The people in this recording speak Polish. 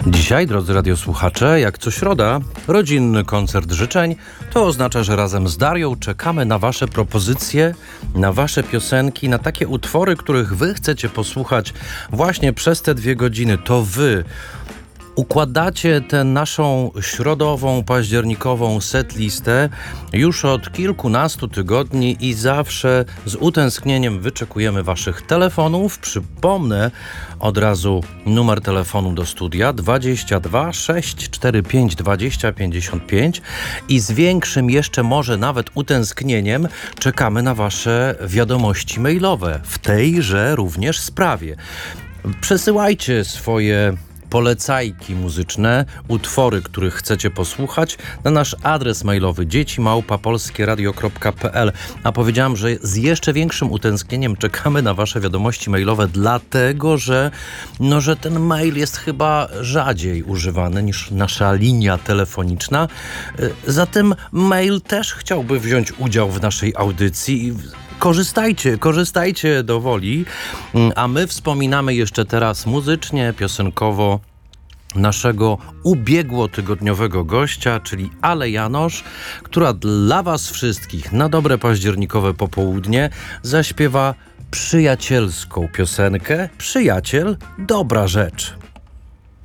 Dzisiaj, drodzy radiosłuchacze, jak co środa, rodzinny koncert życzeń. To oznacza, że razem z Darią czekamy na wasze propozycje, na wasze piosenki, na takie utwory, których wy chcecie posłuchać właśnie przez te 2 godziny. To wy układacie tę naszą środową, październikową setlistę już od kilkunastu tygodni i zawsze z utęsknieniem wyczekujemy waszych telefonów. Przypomnę od razu numer telefonu do studia 22 645 20 55 i z większym jeszcze może nawet utęsknieniem czekamy na wasze wiadomości mailowe w tejże również sprawie. Przesyłajcie swoje polecajki muzyczne, utwory, których chcecie posłuchać, na nasz adres mailowy dzieci@polskieradio.pl. A powiedziałam, że z jeszcze większym utęsknieniem czekamy na wasze wiadomości mailowe, dlatego że ten mail jest chyba rzadziej używany niż nasza linia telefoniczna. Zatem mail też chciałby wziąć udział w naszej audycji. Korzystajcie do woli, a my wspominamy jeszcze teraz muzycznie, piosenkowo naszego ubiegłotygodniowego gościa, czyli Ale Janosz, która dla was wszystkich na dobre październikowe popołudnie zaśpiewa przyjacielską piosenkę Przyjaciel, dobra rzecz.